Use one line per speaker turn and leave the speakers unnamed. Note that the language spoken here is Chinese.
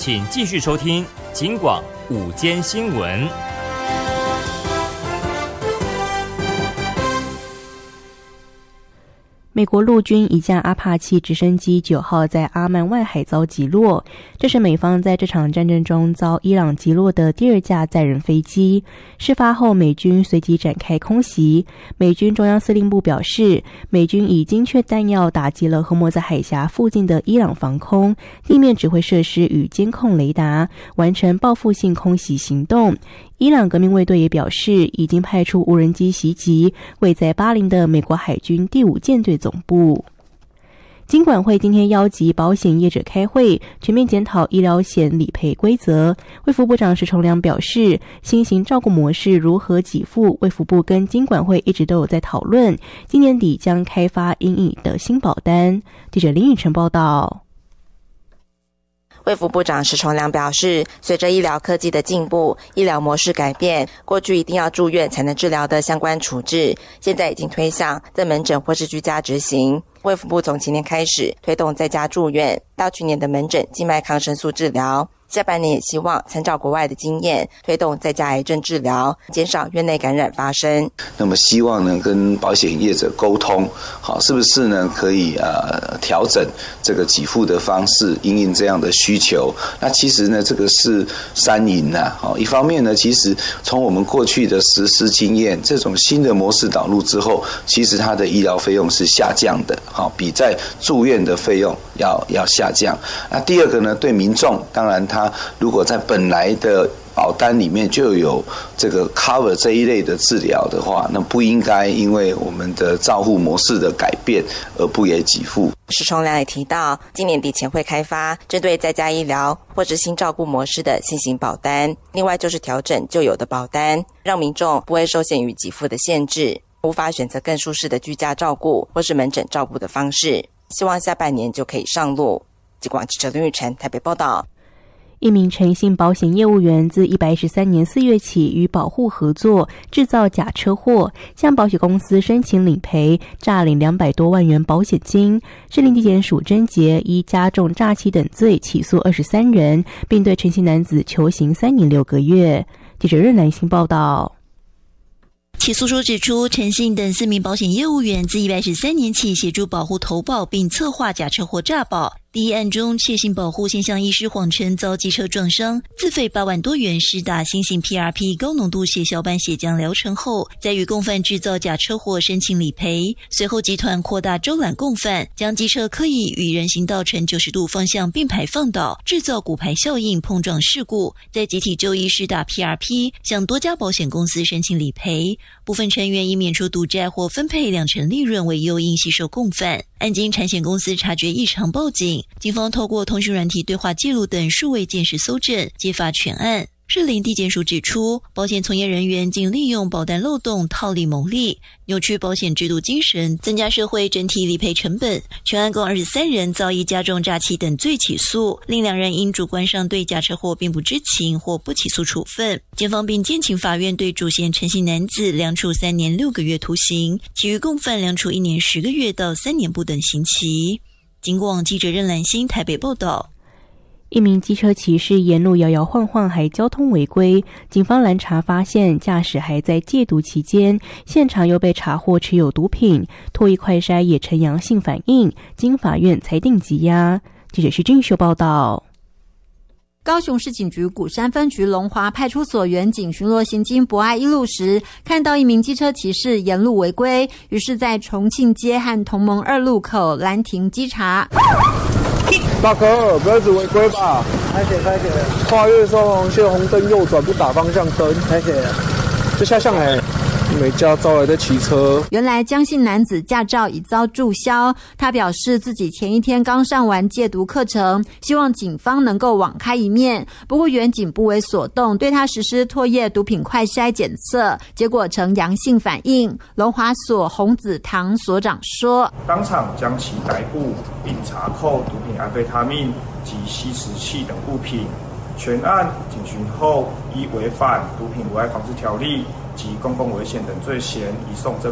请继续收听警广午间新闻。
美国陆军一架阿帕奇直升机9号在阿曼外海遭击落，这是美方在这场战争中遭伊朗击落的第2架载人飞机。事发后，美军随即展开空袭。美军中央司令部表示，美军以精确弹药打击了荷姆兹海峡附近的伊朗防空、地面指挥设施与监控雷达，完成报复性空袭行动。伊朗革命卫队也表示，已经派出无人机袭击位在巴林的美国海军第5舰队总部。金管会今天邀集保险业者开会，全面检讨医疗险理赔规则。卫福部长石崇良表示，新型照顾模式如何给付，卫福部跟金管会一直都有在讨论，今年底将开发因应的新保单。记者林宇晨报道。
卫福部长石崇良表示，随着医疗科技的进步，医疗模式改变，过去一定要住院才能治疗的相关处置，现在已经推向在门诊或是居家执行。卫福部从今年开始推动在家住院，到去年的门诊静脉抗生素治疗，下半年也希望参照国外的经验，推动在家癌症治疗，减少院内感染发生。
那么希望呢跟保险业者沟通，好，是不是呢可以调整这个给付的方式，因应这样的需求。那其实呢这个是三赢啊，好，一方面呢其实从我们过去的实施经验，这种新的模式导入之后，其实它的医疗费用是下降的，好，比在住院的费用要下降。那第二个呢，对民众，当然他如果在本来的保单里面就有这个 cover 这一类的治疗的话，那不应该因为我们的照护模式的改变而不给给付。
石崇良也提到，今年底前会开发针对在家医疗或者新照顾模式的新型保单，另外就是调整旧有的保单，让民众不会受限于给付的限制，无法选择更舒适的居家照顾或是门诊照顾的方式，希望下半年就可以上路。警广记者林玉成台北报道。
一名诚信保险业务员自113年4月起与保户合作制造假车祸，向保险公司申请理赔，诈领200多万元保险金。士林地检署侦结依加重诈欺等罪起诉23人，并对诚信男子求刑3年6个月。记者任兰馨报道。
起诉书指出，陈信等4名保险业务员自113年起协助保户投保并策划假车祸诈保。第一案中，窃信保户先向医师谎称遭机车撞伤，自费8万多元施打新型 PRP 高浓度血小板血浆疗程后，再与共犯制造假车祸申请理赔。随后集团扩大招揽共犯，将机车刻意与人行道呈90度方向并排放倒，制造骨牌效应碰撞事故，再集体就医施打 PRP， 向多家保险公司申请理赔。部分成员以免除赌债或分配20%利润为诱因吸收共犯。案经产险公司察觉异常报警，警方透过通讯软体对话记录等数位鉴识搜证，揭发全案。士林地检署指出，保险从业人员竟利用保单漏洞套利牟利，扭曲保险制度精神，增加社会整体理赔成本。全案共23人遭以加重诈欺等罪起诉，另2人因主观上对假车祸并不知情或不起诉处分。检方并建请法院对主嫌陈姓男子量处3年6个月徒刑，其余共犯量处1年10个月到3年不等刑期。警广记者任兰馨台北报道。
一名机车骑士沿路摇摇晃晃，还交通违规。警方拦查发现，驾驶还在戒毒期间，现场又被查获持有毒品，唾液快筛也呈阳性反应，经法院裁定羁押。记者徐俊秀报道。
高雄市警局鼓山分局龙华派出所员警巡逻行经博爱一路时，看到一名机车骑士沿路违规，于是在重庆街和同盟2路口拦停稽查。
大哥，不要一直违规吧！开始，跨越双黄线红灯右转，不打方向灯，开始，这下向来。没驾照还在骑车。
原来江姓男子驾照已遭注销，他表示自己前一天刚上完戒毒课程，希望警方能够网开一面。不过员警不为所动，对他实施唾液毒品快筛检测，结果呈阳性反应。龙华所洪子堂所长说，
当场将其逮捕，并查扣毒品安非他命及吸食器等物品。全案警询后，依违反毒品危害防治条例及公共危险等罪嫌，移送侦